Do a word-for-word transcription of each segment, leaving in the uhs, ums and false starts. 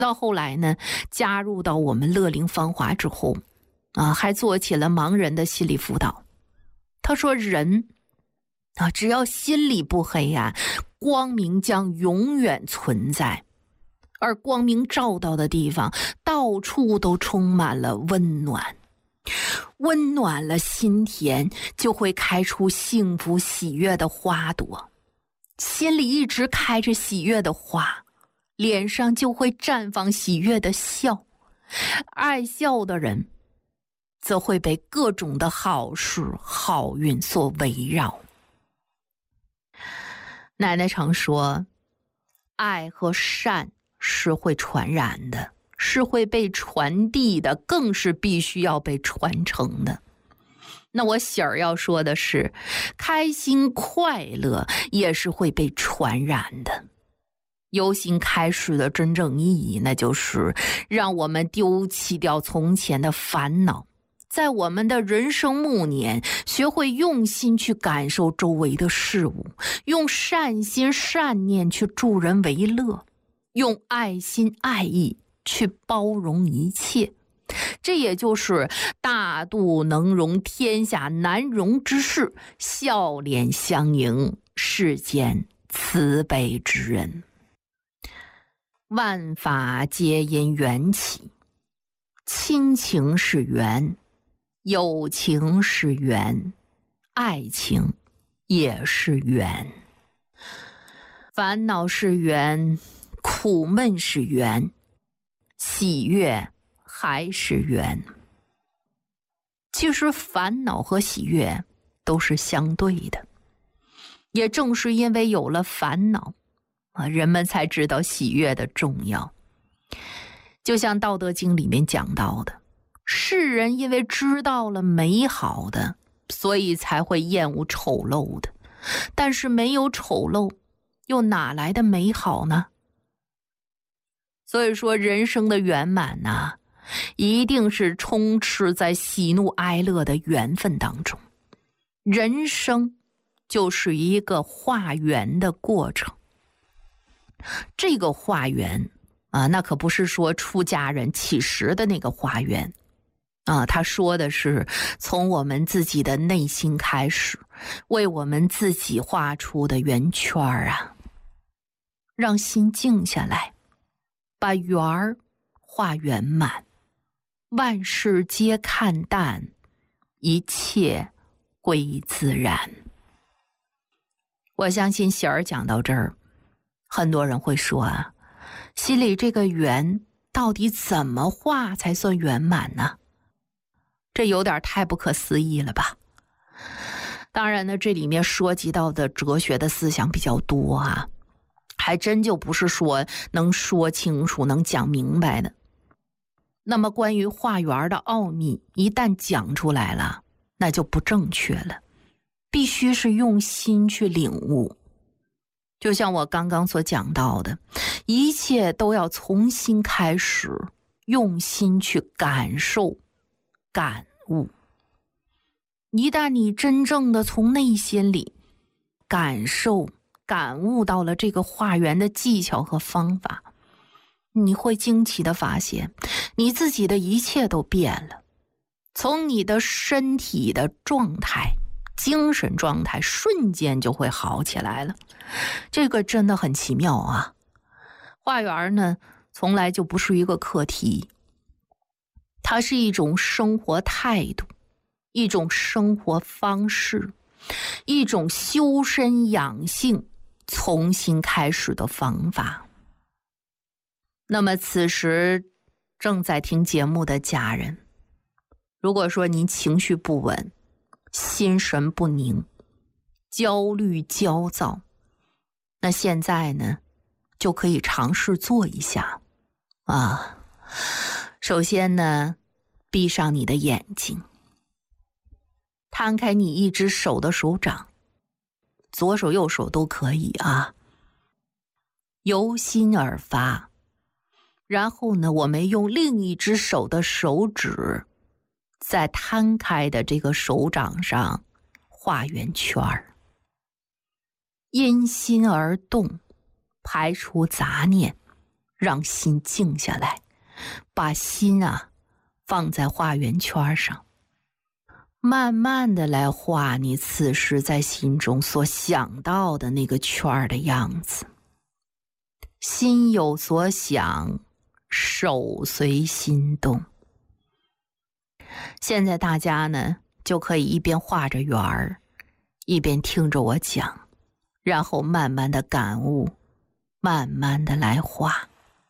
到后来呢，加入到我们乐龄芳华之后啊，还做起了盲人的心理辅导。他说人啊，只要心里不黑暗，光明将永远存在。而光明照到的地方，到处都充满了温暖。温暖了心田，就会开出幸福喜悦的花朵。心里一直开着喜悦的花，脸上就会绽放喜悦的笑。爱笑的人则会被各种的好事好运所围绕。奶奶常说，爱和善是会传染的，是会被传递的，更是必须要被传承的。那我喜儿要说的是，开心快乐也是会被传染的。由心开始的真正意义，那就是让我们丢弃掉从前的烦恼，在我们的人生暮年，学会用心去感受周围的事物，用善心善念去助人为乐，用爱心爱意去包容一切。这也就是大度能容天下难容之事，笑脸相迎世间慈悲之人。万法皆因缘起，亲情是缘，友情是缘，爱情也是缘。烦恼是缘，苦闷是缘，喜悦还是缘。其实烦恼和喜悦都是相对的，也正是因为有了烦恼啊，人们才知道喜悦的重要。就像《道德经》里面讲到的，世人因为知道了美好的，所以才会厌恶丑陋的，但是没有丑陋，又哪来的美好呢？所以说人生的圆满啊，一定是充斥在喜怒哀乐的缘分当中。人生就是一个化缘的过程。这个化缘啊，那可不是说出家人起时的那个化缘啊，他说的是从我们自己的内心开始，为我们自己画出的圆圈啊，让心静下来，把圆儿画圆满，万事皆看淡，一切归自然。我相信喜儿讲到这儿，很多人会说啊，心里这个圆到底怎么画才算圆满呢？这有点太不可思议了吧。当然呢，这里面说及到的哲学的思想比较多啊，还真就不是说能说清楚能讲明白的。那么关于画圆的奥秘一旦讲出来了，那就不正确了，必须是用心去领悟。就像我刚刚所讲到的，一切都要从心开始，用心去感受感悟。一旦你真正的从内心里感受感悟到了这个画圆的技巧和方法，你会惊奇的发现你自己的一切都变了。从你的身体的状态、精神状态瞬间就会好起来了，这个真的很奇妙啊。画圆呢，从来就不是一个课题，它是一种生活态度，一种生活方式，一种修身养性从心开始的方法。那么此时正在听节目的家人，如果说您情绪不稳，心神不宁，焦虑焦躁，那现在呢就可以尝试做一下啊。首先呢，闭上你的眼睛，摊开你一只手的手掌，左手右手都可以啊，由心而发。然后呢，我们用另一只手的手指在摊开的这个手掌上画圆圈儿，因心而动，排除杂念， 让心静下来，把心啊放在画圆圈上，慢慢的来画你此时在心中所想到的那个圈的样子。心有所想，手随心动。现在大家呢就可以一边画着圆儿，一边听着我讲，然后慢慢的感悟，慢慢的来画。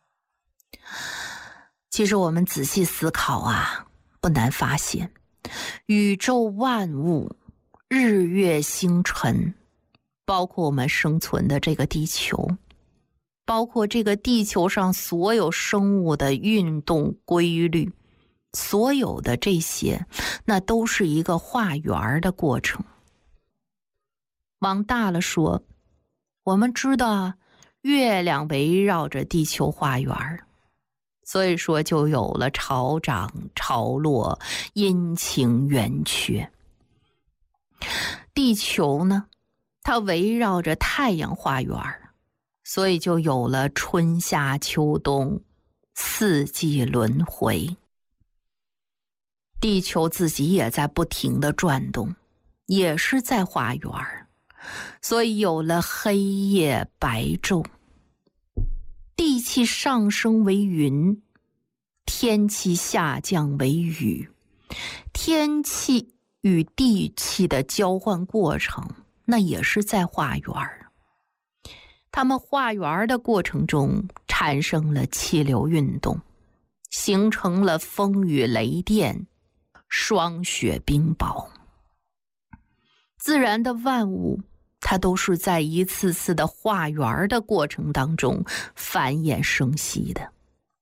其实我们仔细思考啊，不难发现，宇宙万物、日月星辰，包括我们生存的这个地球，包括这个地球上所有生物的运动规律，所有的这些，那都是一个画圆的过程。往大了说，我们知道月亮围绕着地球画圆，所以说就有了潮涨潮落、阴晴圆缺。地球呢，它围绕着太阳画圆，所以就有了春夏秋冬、四季轮回。地球自己也在不停地转动，也是在画圆，所以有了黑夜白昼。地气上升为云，天气下降为雨。天气与地气的交换过程，那也是在画圆。它们画圆的过程中产生了气流运动，形成了风雨雷电、霜雪冰雹。自然的万物，它都是在一次次的画圆的过程当中繁衍生息的。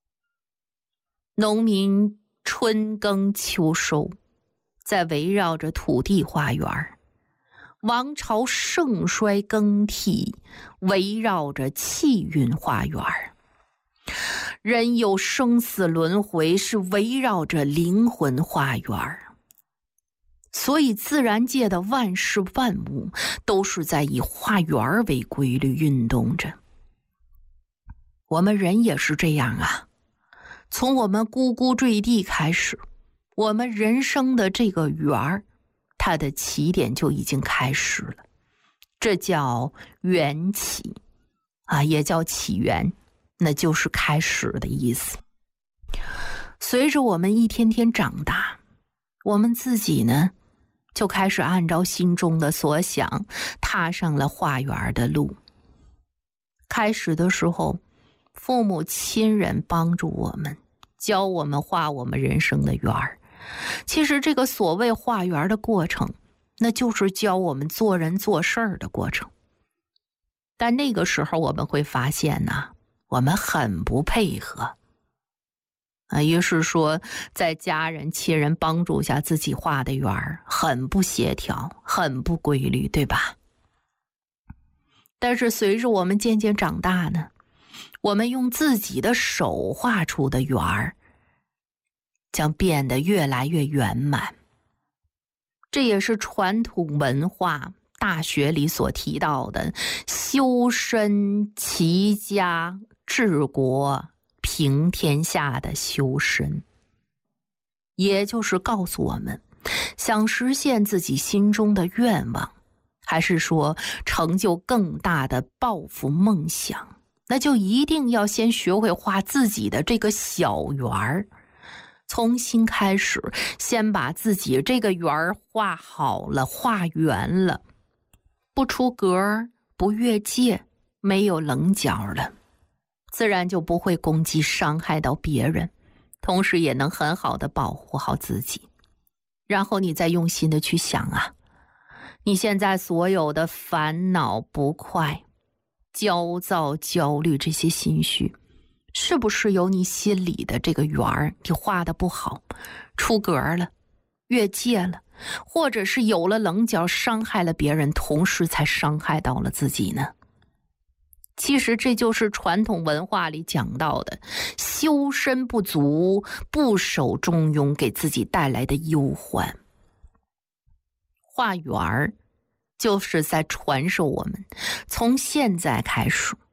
农民春耕秋收，在围绕着土地画圆；王朝盛衰更替，围绕着气运画圆；人有生死轮回，是围绕着灵魂画圆。所以自然界的万事万物都是在以画圆为规律运动着。我们人也是这样啊，从我们呱呱坠地开始，我们人生的这个圆，它的起点就已经开始了，这叫缘起啊，也叫起源，那就是开始的意思。随着我们一天天长大，我们自己呢就开始按照心中的所想踏上了画圆的路。开始的时候，父母亲人帮助我们，教我们画我们人生的圆儿。其实这个所谓画圆的过程，那就是教我们做人做事儿的过程。但那个时候我们会发现呢、啊，我们很不配合啊，于是说在家人亲人帮助下，自己画的圆儿很不协调，很不规律，对吧？但是随着我们渐渐长大呢，我们用自己的手画出的圆儿将变得越来越圆满。这也是传统文化大学里所提到的修身齐家治国平天下的修身，也就是告诉我们，想实现自己心中的愿望，还是说成就更大的抱负梦想，那就一定要先学会画自己的这个小圆儿，从新开始，先把自己这个圆儿画好了，画圆了，不出格，不越界，没有棱角了，自然就不会攻击伤害到别人，同时也能很好的保护好自己。然后你再用心的去想啊，你现在所有的烦恼不快、焦躁焦虑这些心绪，是不是有你心里的这个圆儿你画的不好，出格了，越界了，或者是有了棱角，伤害了别人，同时才伤害到了自己呢？其实这就是传统文化里讲到的修身不足、不守中庸给自己带来的忧患。画圆儿就是在传授我们，从现在开始，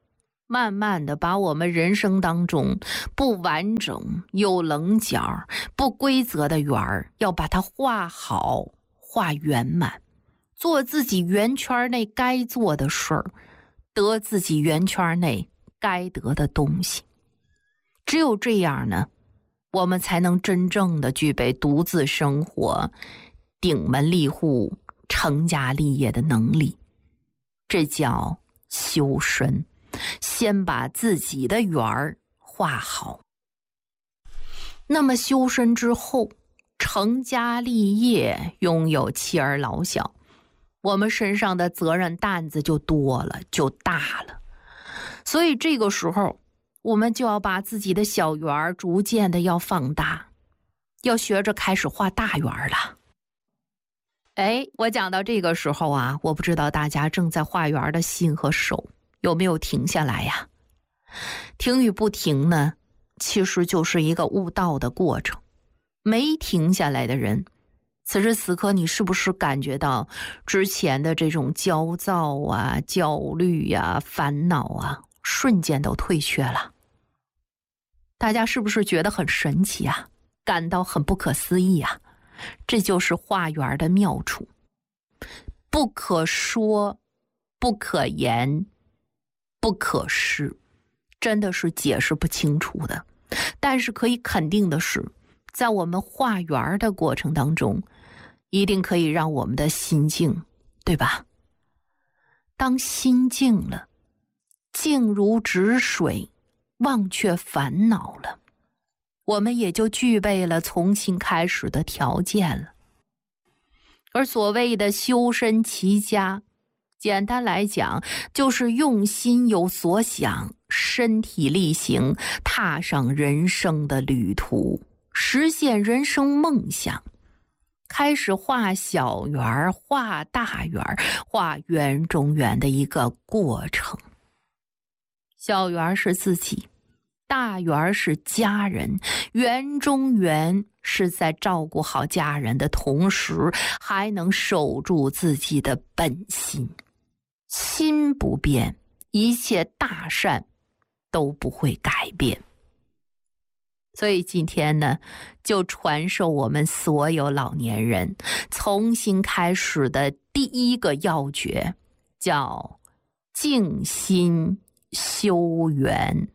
慢慢的把我们人生当中不完整、有棱角、不规则的圆儿，要把它画好、画圆满，做自己圆圈内该做的事儿，得自己圆圈内该得的东西。只有这样呢，我们才能真正的具备独自生活、顶门立户、成家立业的能力。这叫修身，先把自己的圆儿画好。那么修身之后，成家立业，拥有妻儿老小，我们身上的责任担子就多了，就大了。所以这个时候，我们就要把自己的小圆儿逐渐的要放大，要学着开始画大圆儿了。哎，我讲到这个时候啊，我不知道大家正在画圆的心和手有没有停下来呀？停与不停呢，其实就是一个悟道的过程。没停下来的人，此时此刻你是不是感觉到之前的这种焦躁啊、焦虑啊、烦恼啊，瞬间都退却了？大家是不是觉得很神奇啊？感到很不可思议啊？这就是画圆的妙处，不可说，不可言，不可施，真的是解释不清楚的。但是可以肯定的是，在我们画圆的过程当中，一定可以让我们的心静，对吧？当心静了，静如止水，忘却烦恼了，我们也就具备了重新开始的条件了。而所谓的修身齐家，简单来讲，就是用心有所想，身体力行，踏上人生的旅途，实现人生梦想，开始画小圆，画大圆，画圆中圆的一个过程。小圆是自己，大圆是家人，圆中圆是在照顾好家人的同时，还能守住自己的本心。心不变，一切大善都不会改变。所以今天呢，就传授我们所有老年人重新开始的第一个要诀，叫静心修圆。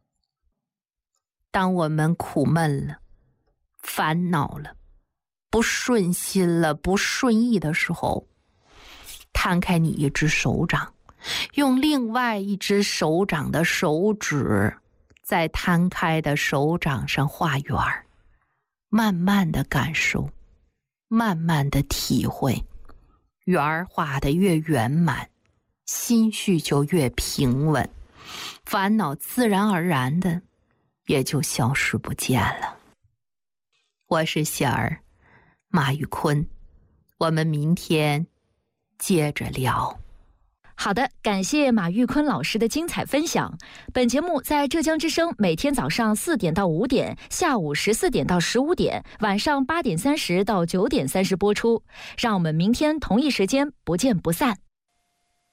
当我们苦闷了、烦恼了、不顺心了、不顺意的时候，摊开你一只手掌，用另外一只手掌的手指在摊开的手掌上画圆，慢慢的感受，慢慢的体会，圆画得越圆满，心绪就越平稳，烦恼自然而然的也就消失不见了。我是喜儿，马玉坤，我们明天接着聊。 好的，感谢马玉坤老师的精彩分享。本节目在浙江之声每天早上四点到五点，下午十四点到十五点，晚上八点三十到九点三十播出。让我们明天同一时间不见不散。